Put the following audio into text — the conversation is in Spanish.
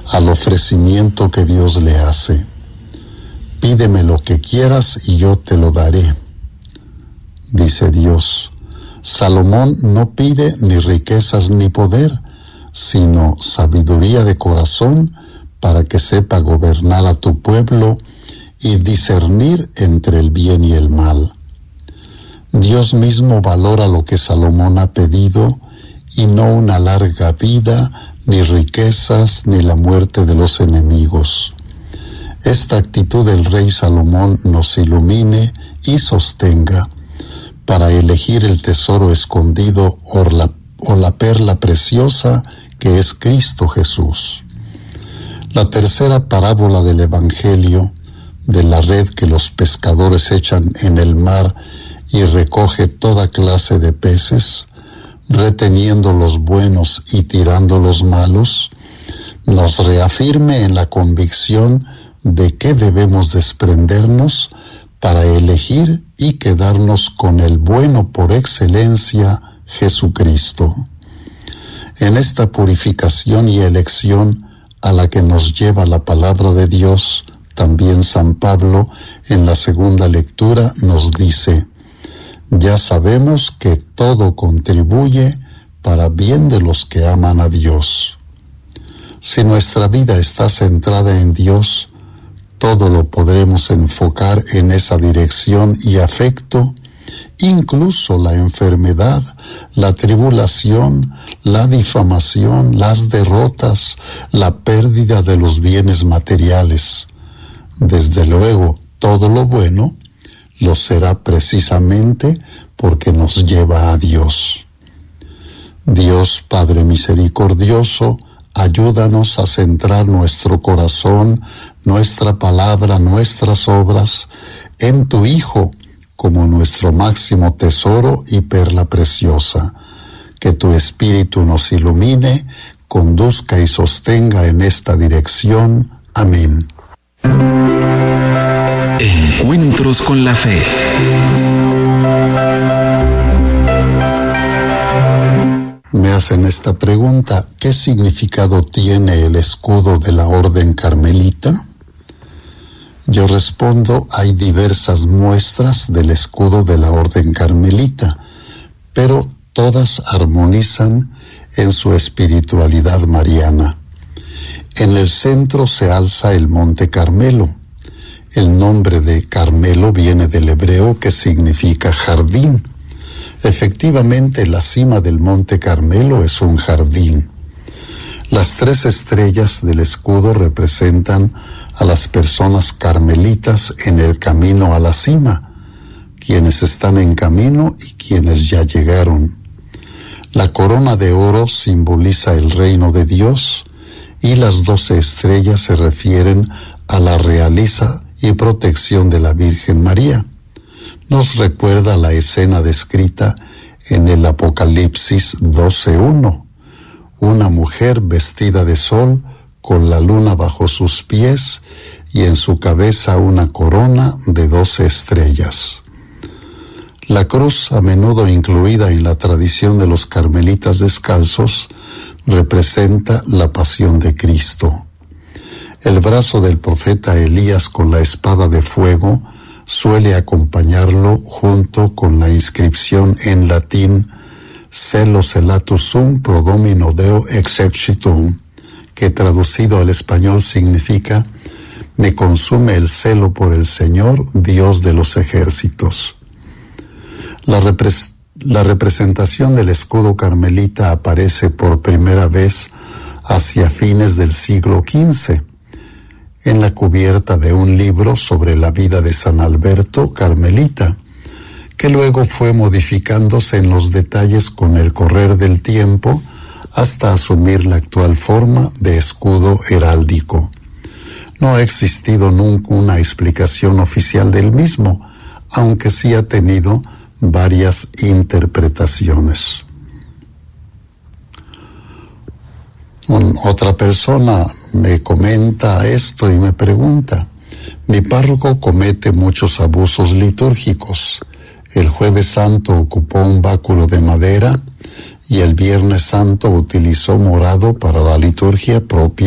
al ofrecimiento que Dios le hace. Pídeme lo que quieras y yo te lo daré, dice Dios. Salomón no pide ni riquezas ni poder, sino sabiduría de corazón para que sepa gobernar a tu pueblo y discernir entre el bien y el mal. Dios mismo valora lo que Salomón ha pedido y no una larga vida, ni riquezas, ni la muerte de los enemigos. Esta actitud del rey Salomón nos ilumine y sostenga para elegir el tesoro escondido o la perla preciosa que es Cristo Jesús. La tercera parábola del Evangelio, de la red que los pescadores echan en el mar y recoge toda clase de peces, reteniendo los buenos y tirando los malos, nos reafirme en la convicción de que debemos desprendernos para elegir y quedarnos con el bueno por excelencia, Jesucristo. En esta purificación y elección a la que nos lleva la palabra de Dios, también San Pablo en la segunda lectura nos dice: ya sabemos que todo contribuye para bien de los que aman a Dios. Si nuestra vida está centrada en Dios, todo lo podremos enfocar en esa dirección y afecto, incluso la enfermedad, la tribulación, la difamación, las derrotas, la pérdida de los bienes materiales. Desde luego, todo lo bueno lo será precisamente porque nos lleva a Dios. Dios Padre misericordioso, ayúdanos a centrar nuestro corazón, nuestra palabra, nuestras obras en tu Hijo como nuestro máximo tesoro y perla preciosa. Que tu Espíritu nos ilumine, conduzca y sostenga en esta dirección. Amén. Encuentros con la fe. Me hacen esta pregunta: ¿qué significado tiene el escudo de la Orden Carmelita? Yo respondo: hay diversas muestras del escudo de la Orden Carmelita, pero todas armonizan en su espiritualidad mariana. En el centro se alza el Monte Carmelo. El nombre de Carmelo viene del hebreo que significa jardín. Efectivamente, la cima del Monte Carmelo es un jardín. Las 3 estrellas del escudo representan a las personas carmelitas en el camino a la cima, quienes están en camino y quienes ya llegaron. La corona de oro simboliza el reino de Dios y las 12 estrellas se refieren a la realeza y protección de la Virgen María. Nos recuerda la escena descrita en el Apocalipsis 12:1. Una mujer vestida de sol, con la luna bajo sus pies y en su cabeza una corona de 12 estrellas. La cruz, a menudo incluida en la tradición de los carmelitas descalzos, representa la pasión de Cristo. El brazo del profeta Elías con la espada de fuego suele acompañarlo junto con la inscripción en latín Celo celatus sum pro Domino Deo exercitum, que traducido al español significa: me consume el celo por el Señor, Dios de los ejércitos. La representación del escudo carmelita aparece por primera vez hacia fines del siglo XV, en la cubierta de un libro sobre la vida de San Alberto Carmelita, que luego fue modificándose en los detalles con el correr del tiempo hasta asumir la actual forma de escudo heráldico. No ha existido nunca una explicación oficial del mismo, aunque sí ha tenido varias interpretaciones. Otra persona me comenta esto y me pregunta: mi párroco comete muchos abusos litúrgicos. El Jueves Santo ocupó un báculo de madera y el Viernes Santo utilizó morado para la liturgia propia